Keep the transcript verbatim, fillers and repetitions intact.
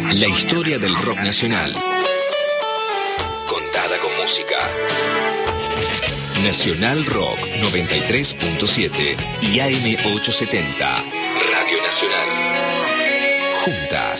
La historia del rock nacional, contada con música. Nacional Rock noventa y tres punto siete y A M ochocientos setenta, Radio Nacional. Juntas.